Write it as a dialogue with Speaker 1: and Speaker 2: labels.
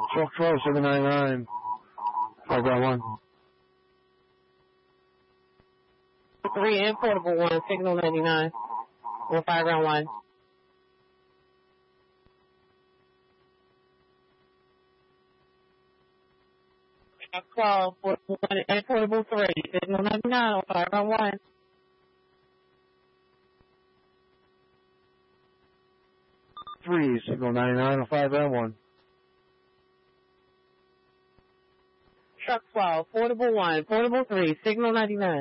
Speaker 1: Truck 12, 799. 5 ground 1.
Speaker 2: 3 and portable 1, signal 99. 15 ground 1. Truck 12, portable 1 and portable 3, signal 99, 15 ground 1.
Speaker 1: 3, signal 99, 5 ground 1.
Speaker 2: Truck 12, portable 1, portable 3, signal 99.